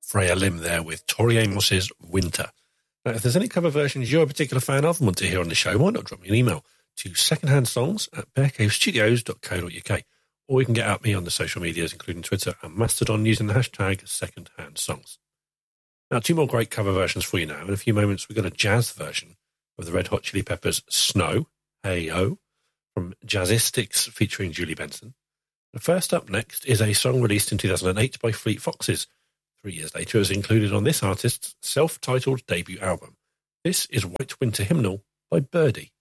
Freya Lim there with Tori Amos's Winter. Now, if there's any cover versions you're a particular fan of and want to hear on the show, why not drop me an email to secondhandsongs@bearcavestudios.co.uk, or you can get at me on the social medias, including Twitter and Mastodon, using the hashtag secondhandsongs. Now, 2 more great cover versions for you now. In a few moments, we've got a jazz version of the Red Hot Chili Peppers' Snow, Hey-O, from Jazzistics featuring Julie Benson. The first up next is a song released in 2008 by Fleet Foxes. 3 years later, it was included on this artist's self-titled debut album. This is White Winter Hymnal by Birdie.